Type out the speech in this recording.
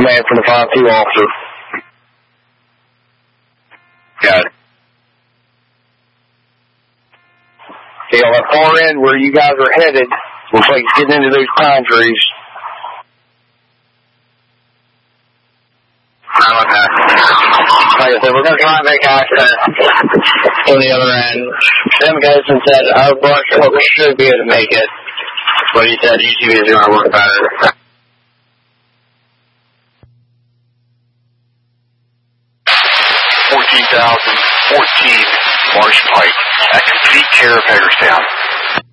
Command from the 5-2 officer. Got it. Okay, on that far end where you guys are headed, looks like it's getting into those pine trees. Okay. Like I said, we're going to try and make access on the other end. Them guys have said our brush hook should be able to make it. But he said UTV is going to work better. 14,014 Marsh Pike. Active fleet care of Hagerstown.